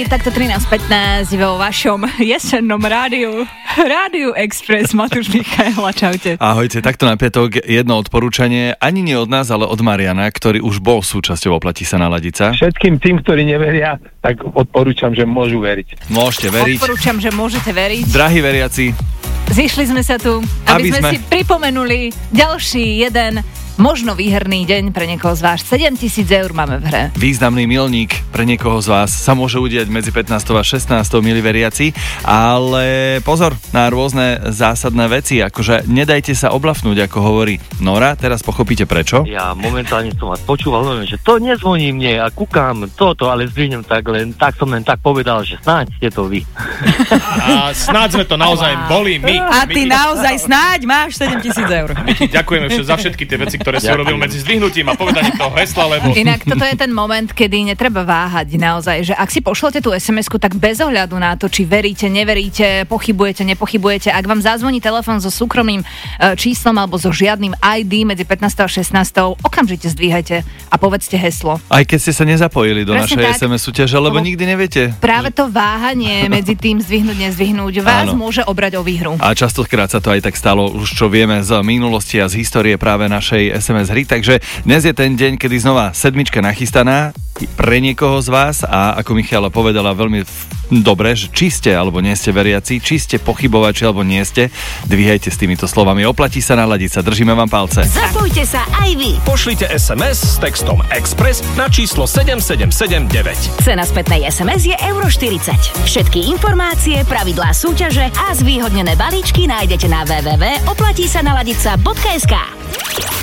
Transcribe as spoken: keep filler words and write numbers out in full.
Takto trinásť pätnásť vo vašom jesennom rádiu, Rádiu Express. Matúš Michaela, čaute. Ahojte, takto na piatok jedno odporúčanie, ani nie od nás, ale od Mariana, ktorý už bol súčasťou Oplatí sa naladiť sa. Všetkým tým, ktorí neveria, tak odporúčam, že môžu veriť. Môžete veriť. Odporúčam, že môžete veriť. Drahí veriaci, zišli sme sa tu, aby, aby sme, sme si pripomenuli ďalší jeden možno výherný deň pre niekoho z vás. sedemtisíc eur máme v hre. Významný milník pre niekoho z vás sa môže udiať medzi pätnástou a šestnástou, milí veriaci, ale pozor na rôzne zásadné veci, akože nedajte sa oblafnúť, ako hovorí Nora, teraz pochopíte prečo. Ja momentálne som vás počúval, len, že to nezvoní mne a kúkam toto, ale zdvihnem tak, len tak som len tak povedal, že snáď ste to vy. A snáď sme to naozaj boli my. A my ty ti... naozaj snáď máš sedemtisíc eur. My ti ďakujeme za všetky tie veci, ktoré si urobil medzi zdvihnutím a povedaním toho hesla, lebo... Inak toto je ten moment, kedy netreba váhať naozaj, že ak si pošlete tú es em esku, tak bez ohľadu na to, či veríte, neveríte, pochybujete, nepochybujete, ak vám zazvoní telefón so súkromným e, číslom alebo so žiadnym í dé medzi pätnástou a šestnástou, okamžite zdvíhajte a povedzte heslo. Aj keď ste sa nezapojili do Presne našej tak. es em es súťaže, lebo Lebo nikdy neviete. Práve to váhanie medzi tým zdvihnúť, nezvihnúť vás Áno. môže obrať o výhru. A častokrát sa to aj tak stalo, už čo vieme z minulosti a z histórie práve našej es em es hry, takže dnes je ten deň, kedy znova sedmička nachystaná pre niekoho z vás a ako Michala povedala veľmi dobre, že či ste alebo nie ste veriaci, či ste pochybovači alebo nie ste, dvíhajte s týmito slovami. Oplatí sa naladiť sa, držíme vám palce. Zapojte sa aj vy. Pošlite es em es s textom Express na číslo sedem sedem sedem deväť. Cena spätnej es em es je euro štyridsať. Všetky informácie, pravidlá súťaže a zvýhodnené balíčky nájdete na w w w bodka oplatí sa naladiť sa bodka es ká.